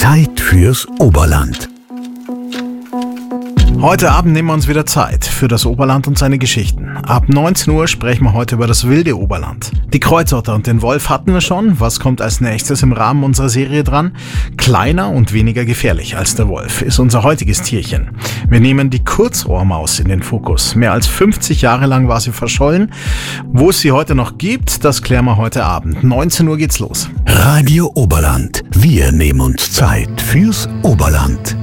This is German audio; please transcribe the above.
Zeit fürs Oberland. Heute Abend nehmen wir uns wieder Zeit für das Oberland und seine Geschichten. Ab 19 Uhr sprechen wir heute über das wilde Oberland. Die Kreuzotter und den Wolf hatten wir schon. Was kommt als nächstes im Rahmen unserer Serie dran? Kleiner und weniger gefährlich als der Wolf ist unser heutiges Tierchen. Wir nehmen die Kurzrohrmaus in den Fokus. Mehr als 50 Jahre lang war sie verschollen. Wo es sie heute noch gibt, das klären wir heute Abend. 19 Uhr geht's los. Radio Oberland. Wir nehmen uns Zeit fürs Oberland.